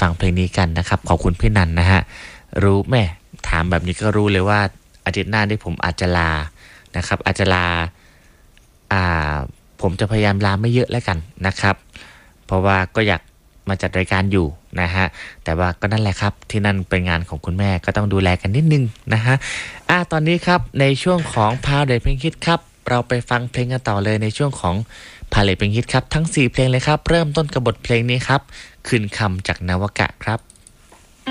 ฟังเพลงนี้กันนะครับขอบคุณพี่นันนะฮะรู้แม่ถามแบบนี้ก็รู้เลยว่าอาทิตย์หน้าที่ผมอาจจะลานะครับอาจจะลาผมจะพยายามลาไม่เยอะแล้วกันนะครับเพราะว่าก็อยากมาจัดรายการอยู่นะฮะแต่ว่าก็นั่นแหละครับที่นั่นเป็นงานของคุณแม่ก็ต้องดูแลกันนิดนึงนะฮะตอนนี้ครับในช่วงของพาเลทเพลงฮิตครับเราไปฟังเพลงกันต่อเลยในช่วงของพาเลทเพลงฮิตครับทั้ง4เพลงเลยครับเริ่มต้นกับบทเพลงนี้ครับคืนคำจากนวกะครับ